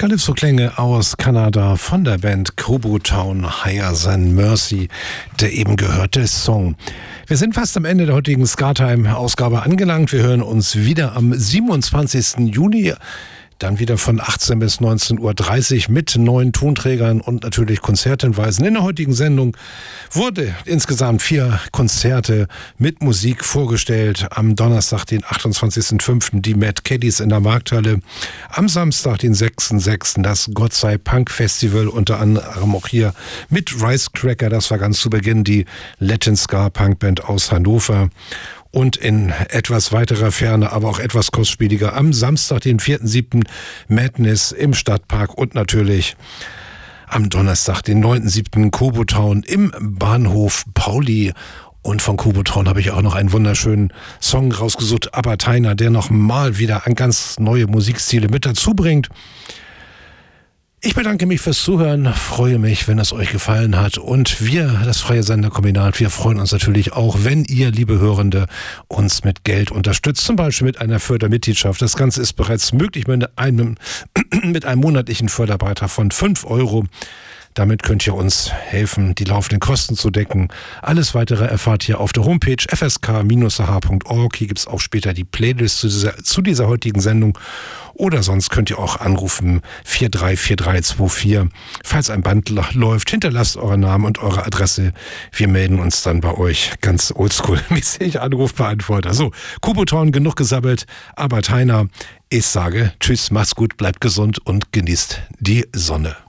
Calypso-Klänge aus Kanada von der Band Kobo Town, Higher Than Mercy, der eben gehörte Song. Wir sind fast am Ende der heutigen Ska-Time-Ausgabe angelangt. Wir hören uns wieder am 27. Juni. Dann wieder von 18 bis 19.30 Uhr mit neuen Tonträgern und natürlich Konzerthinweisen. In der heutigen Sendung wurde insgesamt 4 Konzerte mit Musik vorgestellt. Am Donnerstag, den 28.05. die Mad Caddies in der Markthalle. Am Samstag, den 6.06. das Gott sei Punk Festival, unter anderem auch hier mit Rice Cracker. Das war ganz zu Beginn die Latin Ska Punk Band aus Hannover. Und in etwas weiterer Ferne, aber auch etwas kostspieliger, am Samstag, den 4.7. Madness im Stadtpark und natürlich am Donnerstag, den 9.7. Kobo Town im Bahnhof Pauli. Und von Kobo Town habe ich auch noch einen wunderschönen Song rausgesucht, Abertainer, der noch mal wieder an ganz neue Musikstile mit dazu bringt. Ich bedanke mich fürs Zuhören, freue mich, wenn es euch gefallen hat, und wir, das Freie Senderkombinat, wir freuen uns natürlich auch, wenn ihr, liebe Hörende, uns mit Geld unterstützt, zum Beispiel mit einer Fördermitgliedschaft. Das Ganze ist bereits möglich mit einem monatlichen Förderbeitrag von 5 €. Damit könnt ihr uns helfen, die laufenden Kosten zu decken. Alles Weitere erfahrt ihr auf der Homepage fsk-ah.org. Hier gibt es auch später die Playlist zu dieser heutigen Sendung. Oder sonst könnt ihr auch anrufen 434324. Falls ein Band läuft, hinterlasst euren Namen und eure Adresse. Wir melden uns dann bei euch. Ganz oldschool-mäßig Anrufbeantworter. So, Kobo Town, genug gesabbelt. Abertainer, ich sage tschüss, macht's gut, bleibt gesund und genießt die Sonne.